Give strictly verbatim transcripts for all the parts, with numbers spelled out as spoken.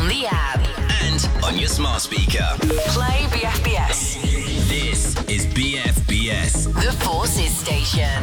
the app and on your smart speaker. Play B F B S. This is B F B S, The Forces Station.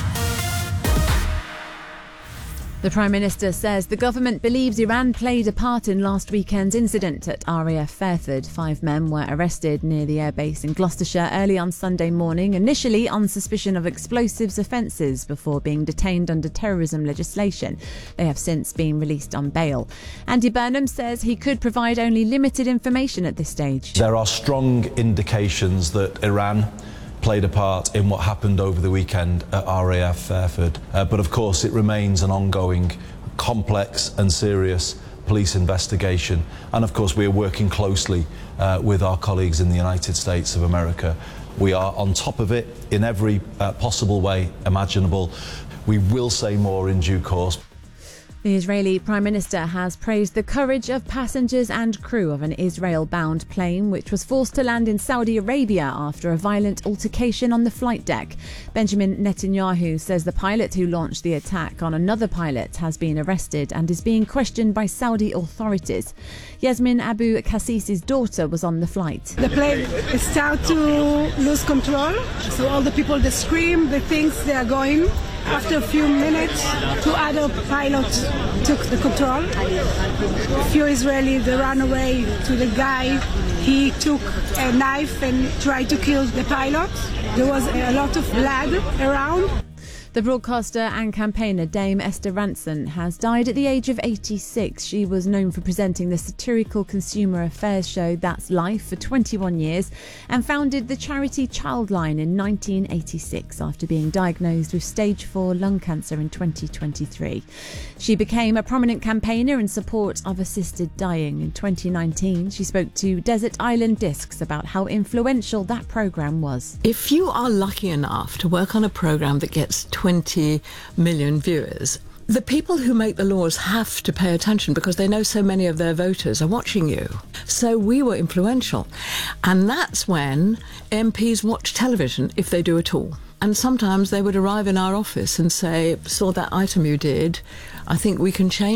The Prime Minister says the government believes Iran played a part in last weekend's incident at R A F Fairford. Five men were arrested near the airbase in Gloucestershire early on Sunday morning, initially on suspicion of explosives offences before being detained under terrorism legislation. They have since been released on bail. Andy Burnham says he could provide only limited information at this stage. There are strong indications that Iran played a part in what happened over the weekend at R A F Fairford. Uh, but of course it remains an ongoing, complex and serious police investigation. And of course we are working closely uh, with our colleagues in the United States of America. We are on top of it in every uh, possible way imaginable. We will say more in due course. The Israeli Prime Minister has praised the courage of passengers and crew of an Israel-bound plane which was forced to land in Saudi Arabia after a violent altercation on the flight deck. Benjamin Netanyahu says the pilot who launched the attack on another pilot has been arrested and is being questioned by Saudi authorities. Yasmin Abu Qassis's daughter was on the flight. The plane started to lose control, so all the people they scream, they think they are going. After a few minutes, two other pilots took the control. A few Israelis they ran away to the guy. He took a knife and tried to kill the pilot. There was a lot of blood around. The broadcaster and campaigner Dame Esther Rantzen has died at the age of eighty-six. She was known for presenting the satirical consumer affairs show That's Life for twenty-one years and founded the charity Childline in nineteen eighty-six after being diagnosed with stage four lung cancer in twenty twenty-three. She became a prominent campaigner in support of assisted dying. In twenty nineteen, she spoke to Desert Island Discs about how influential that programme was. If you are lucky enough to work on a programme that gets twenty million viewers, the people who make the laws have to pay attention because they know so many of their voters are watching you. So we were influential. And that's when M Ps watch television, if they do at all. And sometimes they would arrive in our office and say, saw that item you did, I think we can change